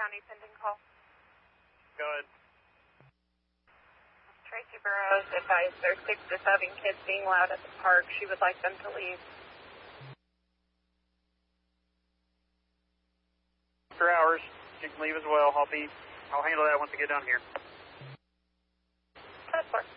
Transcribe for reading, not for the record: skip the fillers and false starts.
County pending call. Go ahead. Tracy Burrows advised there are 6 to 7 kids being loud at the park. She would like them to leave. After hours, you can leave as well. I'll handle that once I get down here. 10-4.